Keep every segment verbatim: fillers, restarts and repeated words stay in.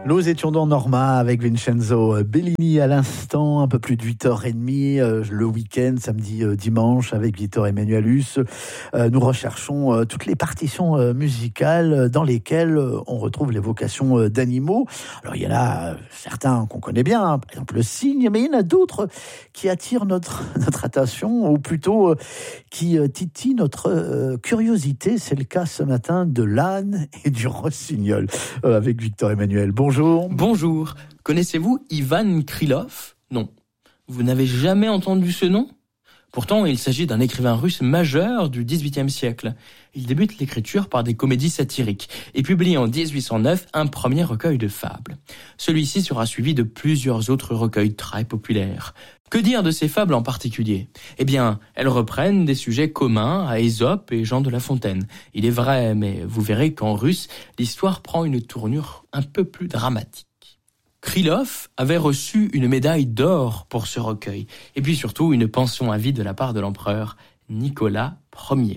Nous étions dans Norma avec Vincenzo Bellini à l'instant, un peu plus de huit heures trente, euh, le week-end, samedi, euh, dimanche, avec Victor Emmanuelus. Euh, nous recherchons euh, toutes les partitions euh, musicales dans lesquelles euh, on retrouve l'évocation euh, d'animaux. Alors il y en a euh, certains qu'on connaît bien, hein, par exemple le cygne, mais il y en a d'autres qui attirent notre, notre attention, ou plutôt euh, qui euh, titillent notre euh, curiosité. C'est le cas ce matin de l'âne et du rossignol, euh, avec Victor Emmanuel. Bonjour. Bonjour. Bonjour. Connaissez-vous Ivan Krylov ? Non. Vous n'avez jamais entendu ce nom ? Pourtant, il s'agit d'un écrivain russe majeur du dix-huitième siècle. Il débute l'écriture par des comédies satiriques et publie en dix-huit cent neuf un premier recueil de fables. Celui-ci sera suivi de plusieurs autres recueils très populaires. Que dire de ces fables en particulier ? Eh bien, elles reprennent des sujets communs à Ésope et Jean de La Fontaine. Il est vrai, mais vous verrez qu'en russe, l'histoire prend une tournure un peu plus dramatique. Krylov avait reçu une médaille d'or pour ce recueil, et puis surtout une pension à vie de la part de l'empereur Nicolas Ier.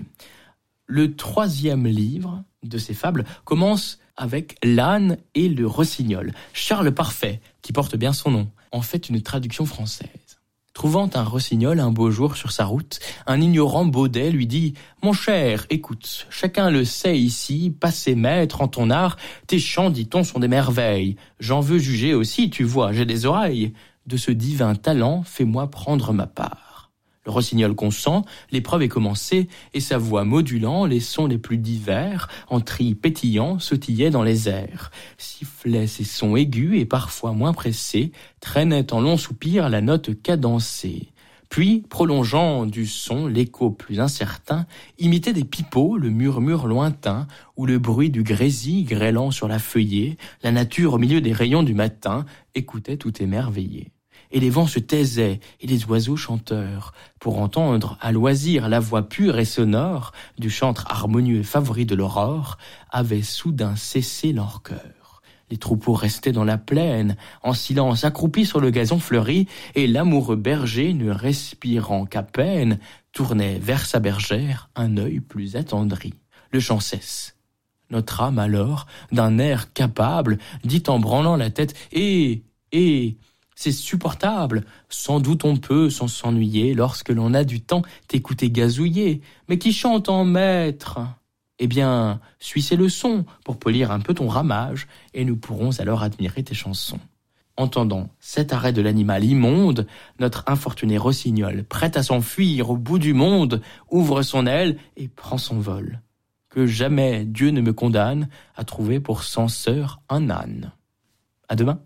Le troisième livre de ces fables commence avec l'âne et le rossignol. Charles Parfait, qui porte bien son nom, en fait une traduction française. Trouvant un rossignol un beau jour sur sa route, un ignorant baudet lui dit « Mon cher, écoute, chacun le sait ici, passé maître en ton art, tes chants, dit-on, sont des merveilles. J'en veux juger aussi, tu vois, j'ai des oreilles. De ce divin talent, fais-moi prendre ma part. » Le rossignol consent, l'épreuve est commencée, et sa voix modulant les sons les plus divers, en trilles pétillants, sautillait dans les airs. Sifflait ses sons aigus et parfois moins pressés, traînait en longs soupirs la note cadencée. Puis, prolongeant du son l'écho plus incertain, imitait des pipeaux le murmure lointain, ou le bruit du grésil grêlant sur la feuillée, la nature au milieu des rayons du matin, écoutait tout émerveillé. Et les vents se taisaient, et les oiseaux chanteurs, pour entendre à loisir la voix pure et sonore du chantre harmonieux favori de l'aurore, avaient soudain cessé leur chœur. Les troupeaux restaient dans la plaine, en silence accroupis sur le gazon fleuri, et l'amoureux berger, ne respirant qu'à peine, tournait vers sa bergère un œil plus attendri. Le chant cesse. Notre âme alors, d'un air capable, dit en branlant la tête « Eh, eh !» C'est supportable, sans doute on peut sans s'ennuyer lorsque l'on a du temps t'écouter gazouiller, mais qui chante en maître ? Eh bien, suis ces leçons pour polir un peu ton ramage, et nous pourrons alors admirer tes chansons. Entendant cet arrêt de l'animal immonde, notre infortuné rossignol, prêt à s'enfuir au bout du monde, ouvre son aile et prend son vol. Que jamais Dieu ne me condamne à trouver pour censeur un âne. À demain.